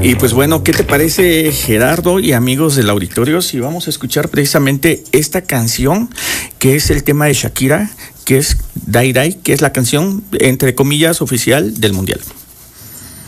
Y pues bueno, ¿qué te parece, Gerardo y amigos del auditorio, si vamos a escuchar precisamente esta canción, que es el tema de Shakira, que es Dai Dai, que es la canción, entre comillas, oficial del Mundial?